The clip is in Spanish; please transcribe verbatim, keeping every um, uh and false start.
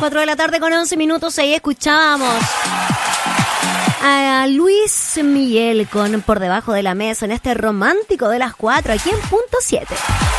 cuatro de la tarde con once minutos. Ahí escuchábamos a Luis Miguel con Por Debajo de la Mesa en este romántico de las cuatro, aquí en Punto siete.